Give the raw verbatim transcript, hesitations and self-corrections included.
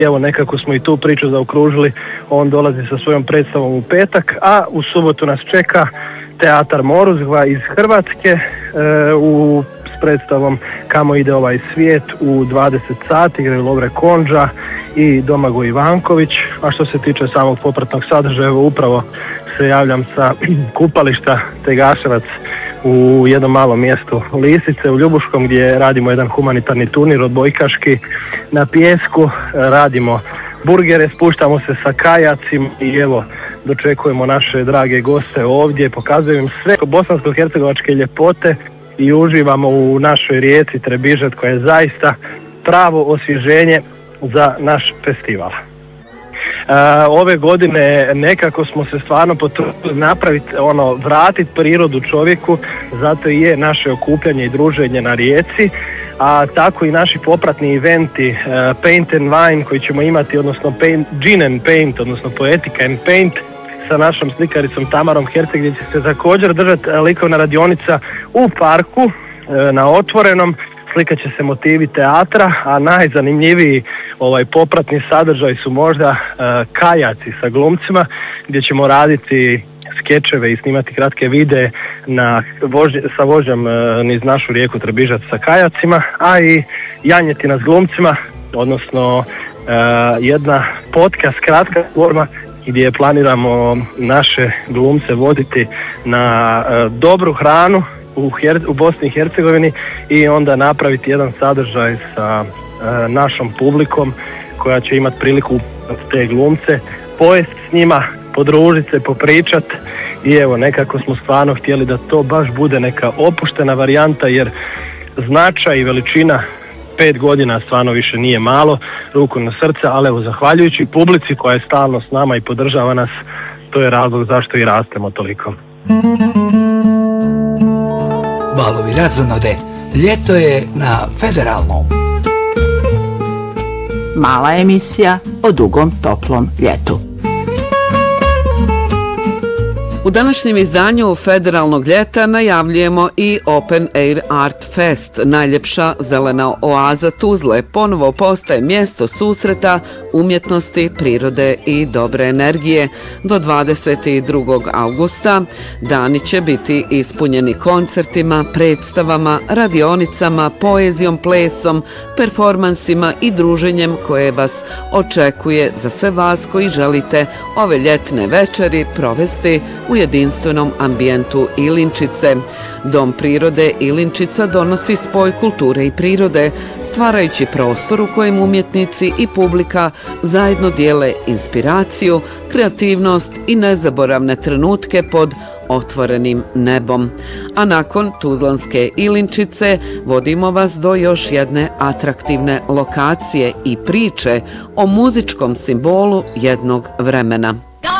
Evo, nekako smo i tu priču zaokružili, on dolazi sa svojom predstavom u petak, a u subotu nas čeka Teatar Moruzgva iz Hrvatske e, u, s predstavom Kamo ide ovaj svijet u dvadeset sati, igraju Lovre Konđa i Domagoj Ivanković. A što se tiče samog popratnog sadržaja, evo upravo se javljam sa kupališta Tegaševac u jednom malom mjestu Lisice u Ljubuškom, gdje radimo jedan humanitarni turnir odbojkaški na pijesku, radimo burgere, spuštamo se sa kajacima i evo dočekujemo naše drage goste ovdje, pokazujem sve bosansko-hercegovačke ljepote i uživamo u našoj rijeci Trebižat koja je zaista pravo osvježenje za naš festival. Uh, ove godine nekako smo se stvarno potrudili napraviti, ono, vratiti prirodu čovjeku, zato i je naše okupljanje i druženje na rijeci, a tako i naši popratni eventi uh, Paint and Wine koji ćemo imati, odnosno paint, Gin and Paint, odnosno Poetica and Paint sa našom slikaricom Tamarom Herceg, gdje će se također držati likovna radionica u parku uh, na otvorenom. Slikat će se motivi teatra, a najzanimljiviji ovaj popratni sadržaj su možda uh, kajaci sa glumcima, gdje ćemo raditi skečeve i snimati kratke videe na vožnje, sa vožnjom uh, niz našu rijeku Trebižac sa kajacima, a i janjetina s glumcima, odnosno uh, jedna podcast kratka forma gdje planiramo naše glumce voditi na uh, dobru hranu U, Her- u Bosni i Hercegovini i onda napraviti jedan sadržaj sa e, našom publikom koja će imati priliku te glumce pojesti s njima, podružiti se, popričat i evo nekako smo stvarno htjeli da to baš bude neka opuštena varijanta, jer značaj i veličina pet godina stvarno više nije malo, ruku na srce, ali evo zahvaljujući publici koja je stalno s nama i podržava nas, to je razlog zašto i rastemo toliko. Valovi razonode, ljeto je na Federalnom. Mala emisija o dugom toplom ljetu. U današnjem izdanju Federalnog ljeta najavljujemo i Open Air Art Fest. Najljepša zelena oaza Tuzle ponovo postaje mjesto susreta umjetnosti, prirode i dobre energije. Do dvadeset drugog augusta dani će biti ispunjeni koncertima, predstavama, radionicama, poezijom, plesom, performansima i druženjem koje vas očekuje za sve vas koji želite ove ljetne večeri provesti u jedinstvenom ambijentu Ilinčice. Dom prirode Ilinčica donosi spoj kulture i prirode, stvarajući prostor u kojem umjetnici i publika zajedno dijele inspiraciju, kreativnost i nezaboravne trenutke pod otvorenim nebom. A nakon Tuzlanske Ilinčice vodimo vas do još jedne atraktivne lokacije i priče o muzičkom simbolu jednog vremena.